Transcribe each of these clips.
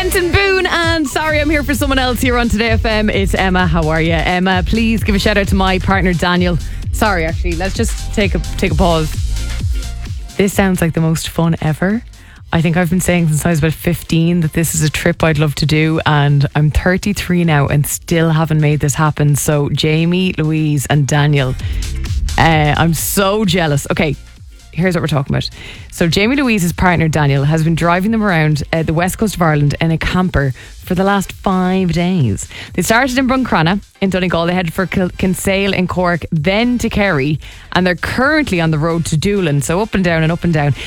Kenton Boone and Sorry I'm Here for Someone Else here on Today FM. It's Emma. How are you? Emma, please give a shout out to my partner Daniel. Sorry, actually, let's just take a pause. This sounds like the most fun ever. I think I've been saying since I was about 15 that this is a trip I'd love to do, and I'm 33 now and still haven't made this happen. So Jamie, Louise and Daniel, I'm so jealous. Okay, here's what we're talking about. So Jamie Louise's partner Daniel has been driving them around the west coast of Ireland in a camper for the last 5 days. They started in Buncrana in Donegal. They headed for Kinsale in Cork, then to Kerry, and they're currently on the road to Doolin. So up and down and up and down.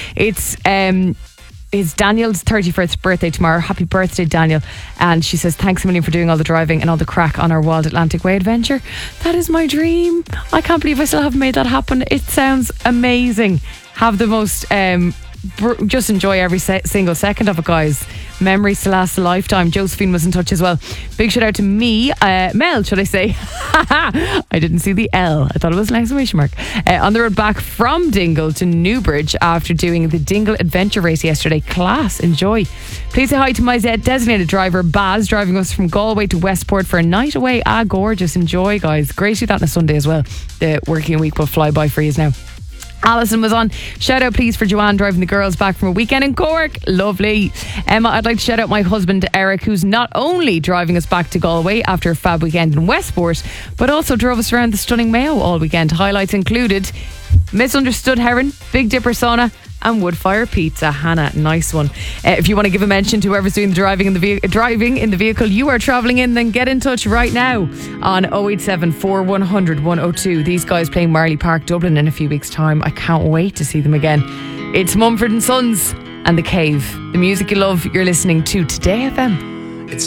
It's Daniel's 31st birthday tomorrow. Happy birthday, Daniel. And she says, thanks a million for doing all the driving and all the crack on our Wild Atlantic Way adventure. That is my dream. I can't believe I still haven't made that happen. It sounds amazing. Have the most just enjoy every single second of it, guys. Memories to last a lifetime. Josephine was in touch as well. Big shout out to me, Mel, should I say? I didn't see the L. I thought it was an exclamation mark. On the road back from Dingle to Newbridge after doing the Dingle Adventure Race yesterday. Class, enjoy. Please say hi to my designated driver, Baz, driving us from Galway to Westport for a night away. Gorgeous. Enjoy, guys. Great to do that on a Sunday as well. The working week will fly by for you now. Alison was on. Shout out please for Joanne driving the girls back from a weekend in Cork. Lovely. Emma, I'd like to shout out my husband Eric, who's not only driving us back to Galway after a fab weekend in Westport, but also drove us around the stunning Mayo all weekend. Highlights included Misunderstood Heron, Big Dipper Sauna and Woodfire Pizza. Hannah, nice one. If you want to give a mention to whoever's doing the driving in the vehicle you are travelling in, then get in touch right now on 087 4100 102. These guys playing Marley Park, Dublin in a few weeks' time. I can't wait to see them again. It's Mumford and Sons and The Cave. The music you love, you're listening to Today FM.